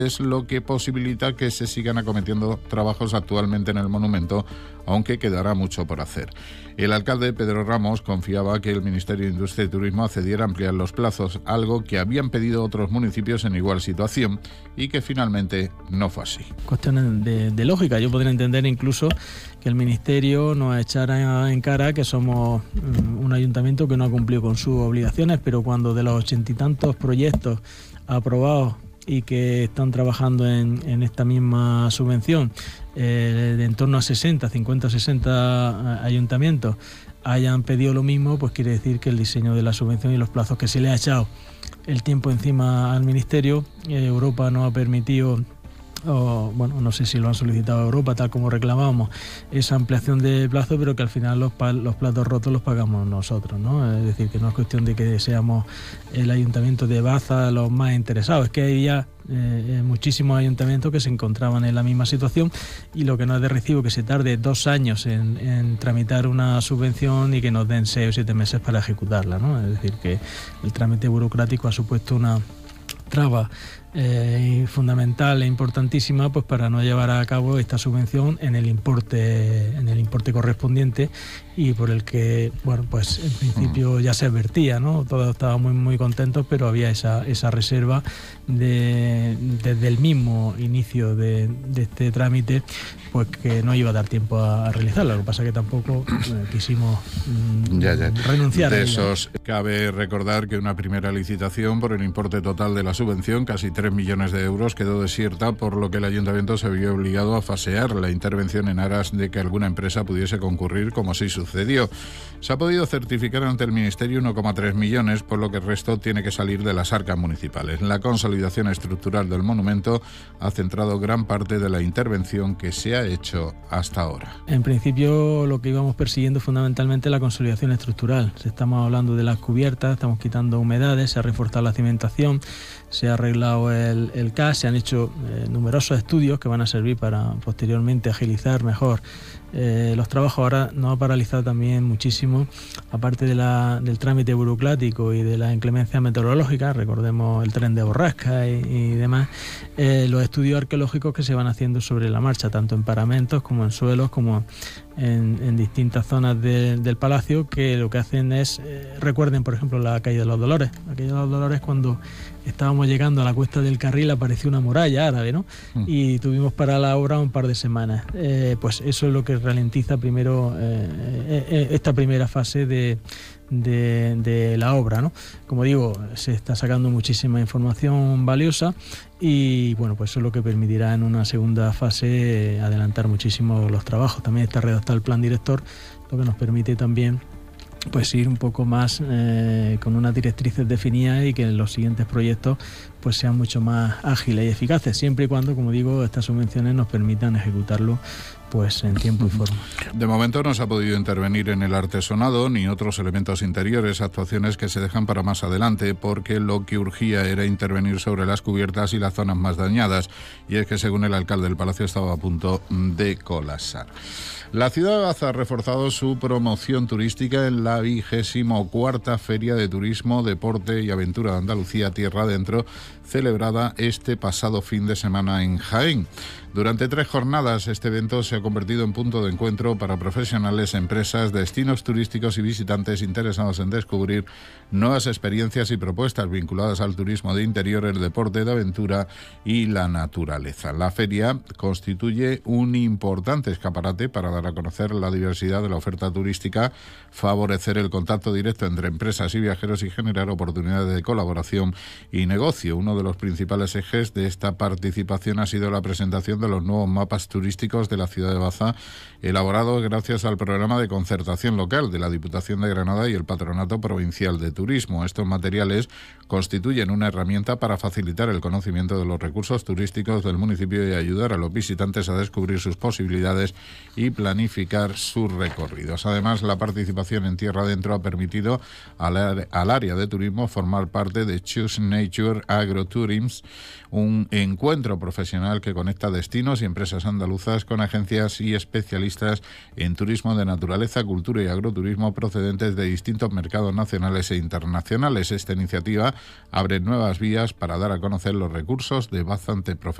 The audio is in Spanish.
es lo que posibilita que se sigan acometiendo trabajos actualmente en el monumento, aunque quedará mucho por hacer. El alcalde Pedro Ramos confiaba que el Ministerio de Industria y Turismo accediera a ampliar los plazos, algo que habían pedido otros municipios en igual situación y que finalmente no fue así. Cuestiones de lógica. Yo podría entender incluso que el Ministerio nos echara en cara que somos un ayuntamiento que no ha cumplido con sus obligaciones, pero cuando de los 80 y tantos proyectos aprobados y que están trabajando en esta misma subvención, de en torno a 50 o 60 ayuntamientos hayan pedido lo mismo, pues quiere decir que el diseño de la subvención y los plazos que se le ha echado el tiempo encima al Ministerio, Europa no ha permitido, no sé si lo han solicitado a Europa tal como reclamábamos, esa ampliación de plazo, pero que al final los platos rotos los pagamos nosotros, ¿no? Es decir, que no es cuestión de que seamos el ayuntamiento de Baza los más interesados, es que hay ya muchísimos ayuntamientos que se encontraban en la misma situación, y lo que no es de recibo que se tarde 2 años en tramitar una subvención y que nos den 6 o 7 meses para ejecutarla, ¿no? Es decir, que el trámite burocrático ha supuesto una traba fundamental e importantísima, pues para no llevar a cabo esta subvención en el importe correspondiente, y por el que, bueno, pues en principio ya se advertía, ¿no? Todos estábamos muy contentos, pero había esa reserva desde el mismo inicio de este trámite, pues que no iba a dar tiempo a realizarlo. Lo que pasa es que tampoco quisimos renunciar de a ella. Esos, cabe recordar que una primera licitación por el importe total de la subvención, casi 3 millones de euros, quedó desierta, por lo que el ayuntamiento se vio obligado a fasear la intervención en aras de que alguna empresa pudiese concurrir, como sí sucedió. Se ha podido certificar ante el Ministerio 1,3 millones, por lo que el resto tiene que salir de las arcas municipales. La consolidación estructural del monumento ha centrado gran parte de la intervención que se ha hecho hasta ahora. En principio lo que íbamos persiguiendo fundamentalmente es la consolidación estructural. Estamos hablando de las cubiertas, estamos quitando humedades, se ha reforzado la cimentación, se ha arreglado el CAS, se han hecho numerosos estudios que van a servir para posteriormente agilizar mejor los trabajos. Ahora nos ha paralizado también muchísimo, aparte del trámite burocrático y de las inclemencias meteorológicas, recordemos el tren de borrasca y demás, los estudios arqueológicos que se van haciendo sobre la marcha, tanto en paramentos como en suelos, como en distintas zonas del palacio, que lo que hacen es, recuerden por ejemplo la calle de los Dolores. La calle de los Dolores, cuando estábamos llegando a la cuesta del Carril, apareció una muralla árabe, ¿no? Y tuvimos para la obra un par de semanas. Pues eso es lo que ralentiza primero esta primera fase de la obra, ¿no? Como digo, se está sacando muchísima información valiosa, y bueno, pues eso es lo que permitirá en una segunda fase adelantar muchísimo los trabajos. También está redactado el plan director, lo que nos permite también pues ir un poco más con unas directrices definidas, y que los siguientes proyectos pues sean mucho más ágiles y eficaces, siempre y cuando, como digo, estas subvenciones nos permitan ejecutarlo pues en tiempo y forma. De momento no se ha podido intervenir en el artesonado ni otros elementos interiores, actuaciones que se dejan para más adelante, porque lo que urgía era intervenir sobre las cubiertas y las zonas más dañadas, y es que según el alcalde del Palacio estaba a punto de colapsar. La ciudad de Baza ha reforzado su promoción turística en la 24ª Feria de Turismo, Deporte y Aventura de Andalucía Tierra Adentro, celebrada este pasado fin de semana en Jaén. Durante 3 jornadas, este evento se ha convertido en punto de encuentro para profesionales, empresas, destinos turísticos y visitantes interesados en descubrir nuevas experiencias y propuestas vinculadas al turismo de interior, el deporte de aventura y la naturaleza. La feria constituye un importante escaparate para dar a conocer la diversidad de la oferta turística, favorecer el contacto directo entre empresas y viajeros y generar oportunidades de colaboración y negocio. Uno de los principales ejes de esta participación ha sido la presentación de los nuevos mapas turísticos de la ciudad de Baza, elaborados gracias al programa de concertación local de la Diputación de Granada y el Patronato Provincial de Turismo. Estos materiales constituyen una herramienta para facilitar el conocimiento de los recursos turísticos del municipio y ayudar a los visitantes a descubrir sus posibilidades y planificar sus recorridos. Además, la participación en Tierra Adentro ha permitido al área de turismo formar parte de Choose Nature Agrotourism, un encuentro profesional que conecta destinos y empresas andaluzas con agencias guías y especialistas en turismo de naturaleza, cultura y agroturismo procedentes de distintos mercados nacionales e internacionales. Esta iniciativa abre nuevas vías para dar a conocer los recursos de bastante profesionales